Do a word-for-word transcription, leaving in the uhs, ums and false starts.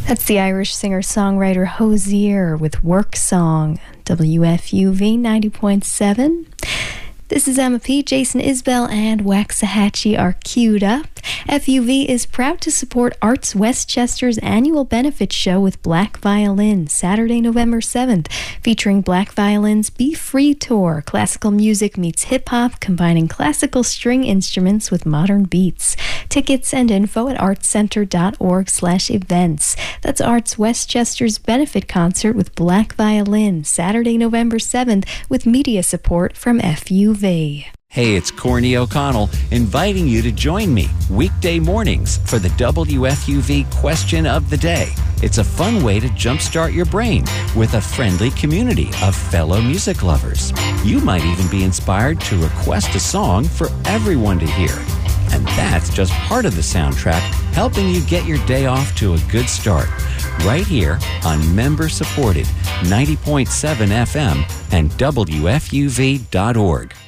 That's the Irish singer-songwriter Hozier with Work Song, W F U V ninety point seven. This is Emma P. Jason Isbell and Waxahachie are queued up. F U V is proud to support Arts Westchester's annual benefit show with Black Violin, Saturday, November seventh, featuring Black Violin's Be Free Tour. Classical music meets hip-hop, combining classical string instruments with modern beats. Tickets and info at artscenter.org slash events. That's Arts Westchester's benefit concert with Black Violin, Saturday, November seventh, with media support from F U V. Hey, it's Corny O'Connell inviting you to join me weekday mornings for the W F U V Question of the Day. It's a fun way to jumpstart your brain with a friendly community of fellow music lovers. You might even be inspired to request a song for everyone to hear. And that's just part of the soundtrack, helping you get your day off to a good start. Right here on member-supported ninety point seven F M and W F U V dot org.